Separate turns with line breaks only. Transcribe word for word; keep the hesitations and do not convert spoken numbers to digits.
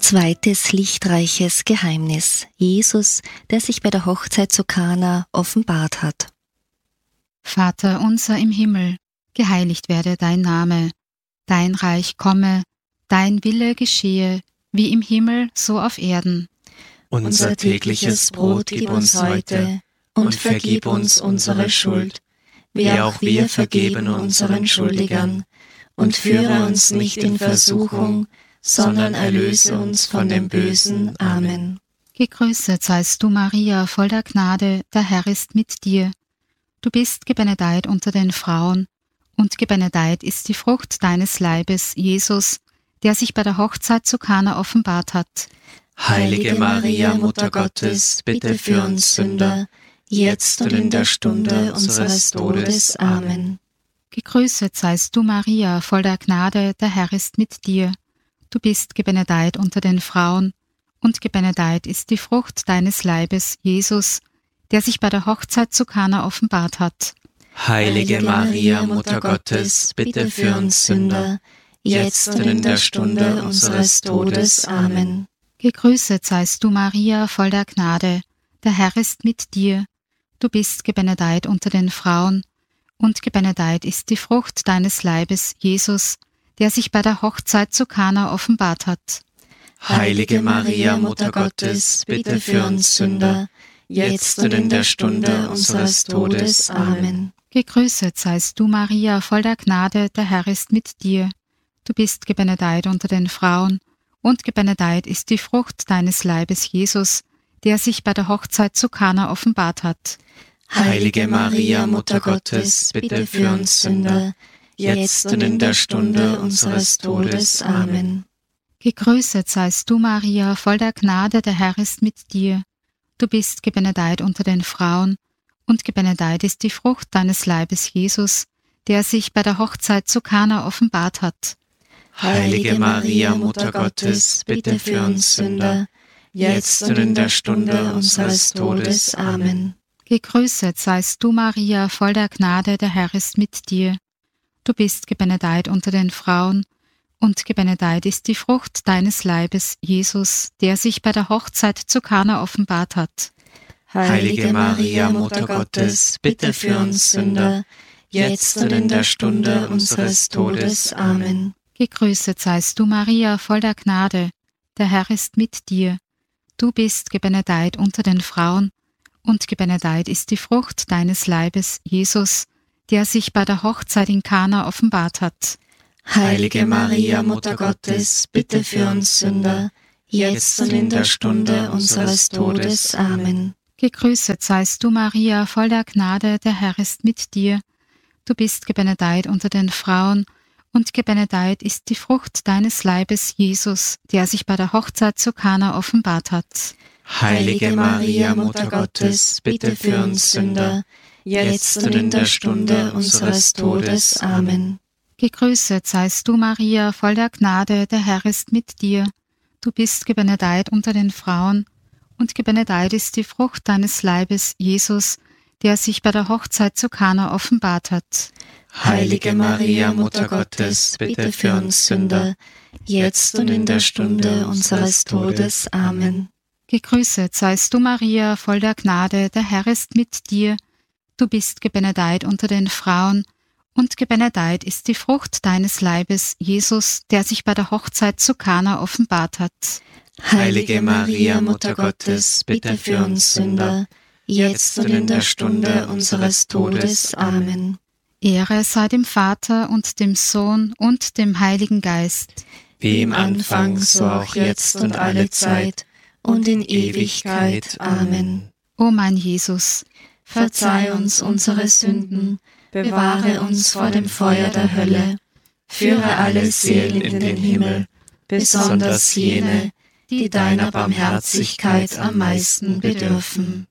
Zweites lichtreiches Geheimnis. Jesus, der sich bei der Hochzeit zu Kana offenbart hat.
Vater unser im Himmel, geheiligt werde dein Name, dein Reich komme, dein Wille geschehe, wie im Himmel, so auf Erden.
Unser tägliches Brot gib uns heute und vergib uns unsere Schuld, wie auch wir vergeben unseren Schuldigern. Und führe uns nicht in Versuchung, sondern erlöse uns von dem Bösen. Amen.
Gegrüßet seist du, Maria, voll der Gnade, der Herr ist mit dir. Du bist gebenedeit unter den Frauen, und gebenedeit ist die Frucht deines Leibes, Jesus, der sich bei der Hochzeit zu Kana offenbart hat.
Heilige Maria, Mutter Gottes, bitte für uns Sünder, jetzt und in der Stunde unseres Todes. Amen.
Gegrüßet seist du, Maria, voll der Gnade, der Herr ist mit dir. Du bist gebenedeit unter den Frauen, und gebenedeit ist die Frucht deines Leibes, Jesus, der sich bei der Hochzeit zu Kana offenbart hat.
Heilige Maria, Mutter Gottes, bitte für uns Sünder, jetzt und in der Stunde unseres Todes. Amen.
Gegrüßet seist du, Maria, voll der Gnade, der Herr ist mit dir. Du bist gebenedeit unter den Frauen, und gebenedeit ist die Frucht deines Leibes, Jesus, der sich bei der Hochzeit zu Kana offenbart hat.
Heilige Maria, Mutter Gottes, bitte für uns Sünder, jetzt und in der Stunde unseres Todes. Amen.
Gegrüßet seist du, Maria, voll der Gnade, der Herr ist mit dir. Du bist gebenedeit unter den Frauen, und gebenedeit ist die Frucht deines Leibes, Jesus, der sich bei der Hochzeit zu Kana offenbart hat.
Heilige Maria, Mutter Gottes, bitte für uns Sünder, jetzt und in der Stunde unseres Todes. Amen.
Gegrüßet seist du, Maria, voll der Gnade, der Herr ist mit dir. Du bist gebenedeit unter den Frauen, und gebenedeit ist die Frucht deines Leibes, Jesus, der sich bei der Hochzeit zu Kana offenbart hat.
Heilige Maria, Mutter Gottes, bitte für uns Sünder, jetzt und in der Stunde unseres Todes. Amen.
Gegrüßet seist du, Maria, voll der Gnade, der Herr ist mit dir. Du bist gebenedeit unter den Frauen, und gebenedeit ist die Frucht deines Leibes, Jesus, der sich bei der Hochzeit zu Kana offenbart hat.
Heilige Maria, Mutter Gottes, bitte für uns Sünder, jetzt und in der Stunde unseres Todes. Amen.
Gegrüßet seist du, Maria, voll der Gnade, der Herr ist mit dir. Du bist gebenedeit unter den Frauen, und gebenedeit ist die Frucht deines Leibes, Jesus, der sich bei der Hochzeit in Kana offenbart hat.
Heilige Maria, Mutter Gottes, bitte für uns Sünder, jetzt und in der Stunde unseres Todes. Amen.
Gegrüßet seist du, Maria, voll der Gnade, der Herr ist mit dir. Du bist gebenedeit unter den Frauen, und gebenedeit ist die Frucht deines Leibes, Jesus, der sich bei der Hochzeit zu Kana offenbart hat.
Heilige Maria, Mutter Gottes, bitte für uns Sünder, jetzt und in der Stunde unseres Todes. Amen.
Gegrüßet seist du, Maria, voll der Gnade, der Herr ist mit dir. Du bist gebenedeit unter den Frauen, und gebenedeit ist die Frucht deines Leibes, Jesus, der sich bei der Hochzeit zu Kana offenbart hat.
Heilige Maria, Mutter Gottes, bitte für uns Sünder, jetzt und in der Stunde unseres Todes. Amen.
Gegrüßet seist du, Maria, voll der Gnade, der Herr ist mit dir. Du bist gebenedeit unter den Frauen, und gebenedeit ist die Frucht deines Leibes, Jesus, der sich bei der Hochzeit zu Kana offenbart hat.
Heilige Maria, Mutter Gottes, bitte für uns Sünder, jetzt und in der Stunde unseres Todes. Amen.
Ehre sei dem Vater und dem Sohn und dem Heiligen Geist.
Wie im Anfang, so auch jetzt und alle Zeit und in Ewigkeit. Amen.
O mein Jesus,
verzeih uns unsere Sünden, bewahre uns vor dem Feuer der Hölle, führe alle Seelen in den Himmel, besonders jene, die deiner Barmherzigkeit am meisten bedürfen.